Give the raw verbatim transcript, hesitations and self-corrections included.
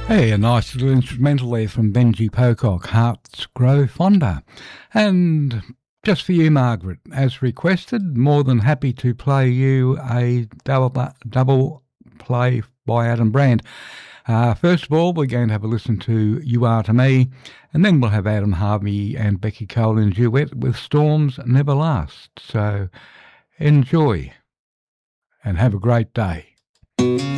Hey, a nice little instrumental there from Benji Pocock, Hearts Grow Fonder. And just for you, Margaret, as requested, more than happy to play you a double, double play by Adam Brand. Uh, first of all, we're going to have a listen to You Are To Me, and then we'll have Adam Harvey and Becky Cole in duet with Storms Never Last. So enjoy and have a great day.